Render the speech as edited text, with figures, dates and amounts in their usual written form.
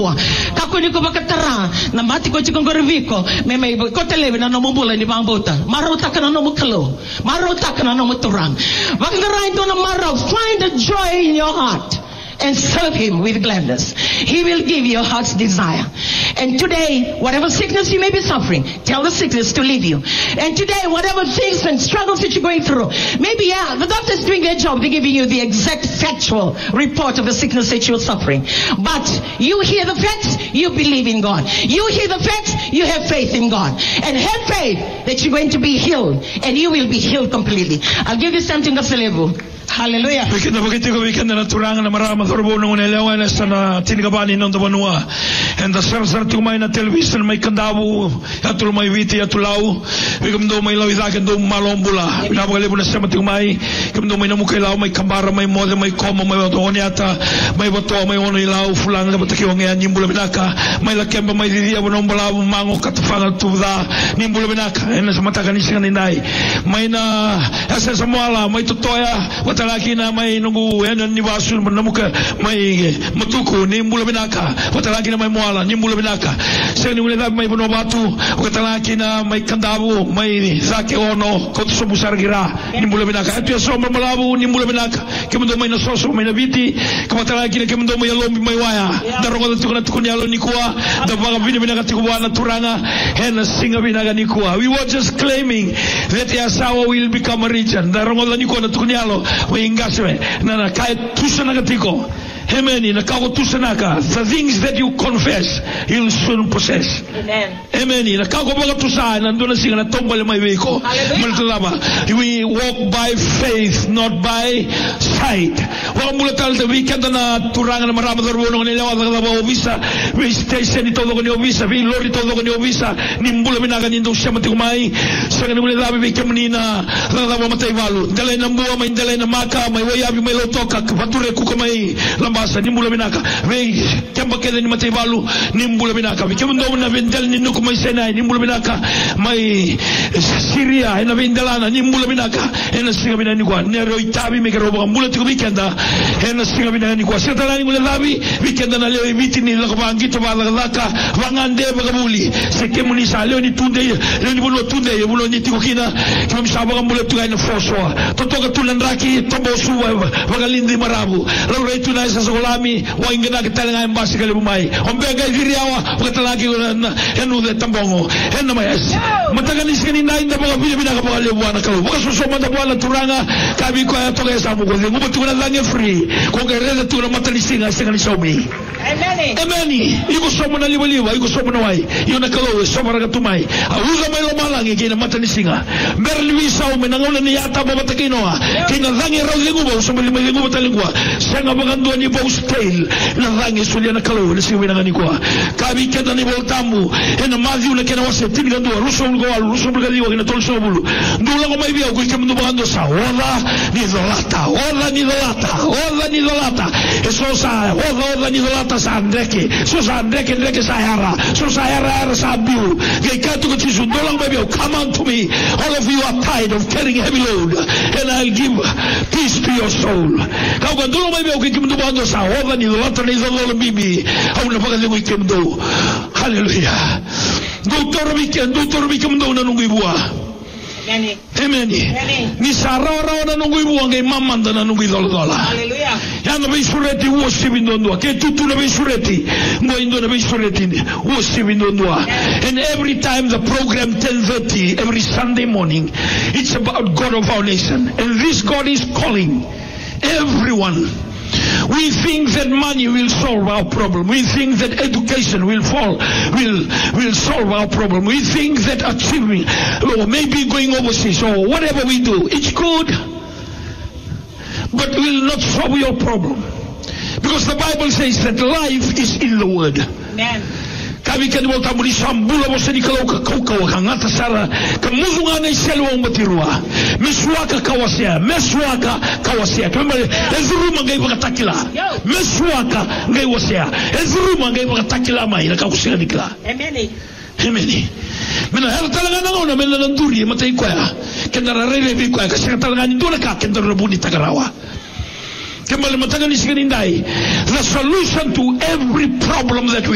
Yeshua. Kakuni ko bakatara na mati ko chikong gorviko may ko telebe na nomubula ni bangbuta. Maruta ka na nomukalo. Maruta ka na nomuturang. Bakatara ito na maraw. Find the joy in your heart and serve him with gladness. He will give your heart's desire. And today, whatever sickness you may be suffering, tell the sickness to leave you. And today, whatever things and struggles that you're going through, maybe the doctor's doing their job, they're giving you the exact factual report of the sickness that you're suffering. But you hear the facts, you believe in God. You hear the facts, you have faith in God. And have faith that you're going to be healed, and you will be healed completely. I'll give you something that's level. Hallelujah. Weekend na turangan na marama thorbo ng unelewa na sana tinigabani ng tabanua. And the sar tumay na television may kandabu atul may witi atulaw. Weekend do may lawidakan do malombula. Pinapagalibo na sa matumay. Weekend do may namukailaw may kambara may mode may koma may watoniata may wato may ono ilaw fulang na batakiwa ngayon nimbula binaka may lakemba may didiya bonombala mango katafangal tuda nimbula binaka. And sa matakanis ng ninay may na asa sa muala may tutoya watalaki na may nungu yan ni wasul namuka may matuko ni mula binaka watalaki na may muala ni mula binaka sa ni mula may bonobatu watalaki na may kandabu may zake ono koto so busargira ni mula binaka ito so malabu ni mula binaka kemundo may nasoso may nabiti watalaki na kemundo may lombi may waya darongo tu kana tukunyalo ni kuwa da baga bini binaka tikuwa na turanga hen singa binaka ni kuwa. We were just claiming that Yasawa will become a region darongo ni kuwa na tukunyalo ingaswe na kaya tusana katiko Amen. The things that you confess, you'll soon possess. Amen. Amen. We walk by faith, not by sight. We station ito ko ni obisa, we lord ito ko ni obisa, nimbula binaga nindo siya matigumay. Sa kanila labi we kamanina, lalawa matay walu. Dalay na buwa, may dalay na maka, may wayabi, may lotoka, pature ko kamay lambasa, nimbula binaka. We kamba keda ni matay walu, nimbula binaka. We kamundo na vendel ni nuko may senay, nimbula binaka. May Syria, na vendalana, nimbula binaka. Ena singa binani kwa, nero itabi may karoba kambula tiko weekenda. Ena singa binani kwa. Sa talani mula labi, weekenda na leo ibiti ni lakabangit laka wangande bagabuli seke munisa leo ni tunde leo ni bulo tunde bulo ni tikokina kama msaba kambulo tugai na foswa totoka tulandraki tombo suwa wagalindi marabu leo retu na isa sokolami waingena kitanga embasi kale bumai ombega viriawa ukatalaki na enu de tambongo enu mayas matagani sikini na inda bagabili binaka bagale bwana kalu bakasosoma da bwana turanga kabi kwa toka hesabu kwa ngubu tukuna lange free kongereza tuna matalisinga sikani somi amen iko somo na liwaliwa iko somo na wai iyo na kalowe somo raga tumai auza mailo malangi kina matanisinga berliwisa umenangona ni yata babatakinoa kina dhangi raudhenguba usomo lima dhenguba talingua senga bagandua ni baustel na dhangi sulia na kalowe lisiwa inangani kwa kabi keda ni voltamu ena mazi ule kena wase tini gandua ruso ulgoalu ruso ulgadiwa kina tol sobulu ndula ngoma ibia ukike mndu bagando sa ola ni dholata esosa ola ni dholata sa andreke sosa andreke sayara era sabiu gekatu kuchisu dolang baby come unto me all of you are tired of carrying heavy load and I'll give peace to your soul kau kan dolang baby ukikimdu bando sa ola ni dholata ni dholala bibi au na pagalingo ikimdu hallelujah doktor bikimdu na nungu ibua amen ni sarara na nungu ibua ngai mamanda na nungu idolola hallelujah yana beisureti worship indondwa ke tutu na beisureti ngo indo na beisureti worship indondwa and every time the program 10:30 every Sunday morning it's about God of our nation and this God is calling everyone. We think that money will solve our problem. We think that education will solve our problem. We think that achieving or maybe going overseas or whatever we do, it's good, but will not solve your problem. Because the Bible says that life is in the Word. Amen. Kami kan mo tamuri sambula mo sa di kalaw kakaukaw hangata sara kamuzunga na iselwa umatirwa meswaka kawasya kama ezuruma ngai bakatakila meswaka ngai wasya ezuruma ngai bakatakila mai nakakusika dikla amen mena hela talaga ngona mena nduri matai kwa kendara rele bi kwa kasika talaga ndura ka kendara buni tagarawa kembali matanga nisikani ndai the solution to every problem that we